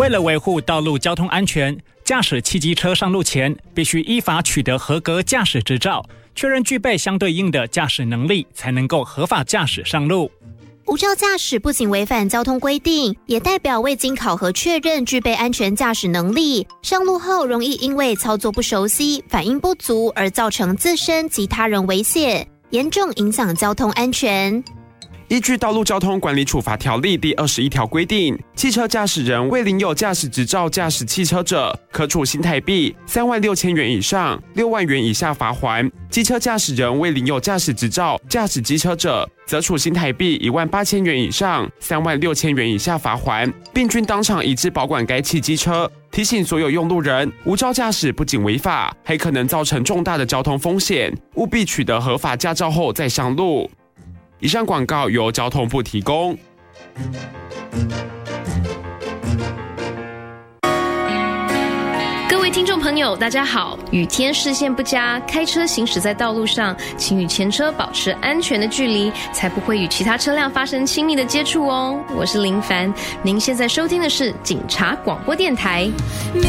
为了维护道路交通安全，驾驶汽机车上路前必须依法取得合格驾驶执照，确认具备相对应的驾驶能力，才能够合法驾驶上路。 无照驾驶不仅违反交通规定，也代表未经考核确认具备安全驾驶能力，上路后容易因为操作不熟悉、反应不足而造成自身及他人危险，严重影响交通安全。 依据《道路交通管理处罚条例》第21条规定，汽车驾驶人未领有驾驶执照驾驶汽车者，可处新台币36000元以上6万元以下罚锾；机车驾驶人未领有驾驶执照驾驶机车者，则处新台币18000元以上36000元以下罚锾，并均当场移至保管该汽机车。提醒所有用路人，无照驾驶不仅违法，还可能造成重大的交通风险，务必取得合法驾照后再上路。以上广告由交通部提供。 各位听众朋友，大家好。雨天视线不佳，开车行驶在道路上，请与前车保持安全的距离，才不会与其他车辆发生亲密的接触哦。我是林凡，您现在收听的是警察广播电台。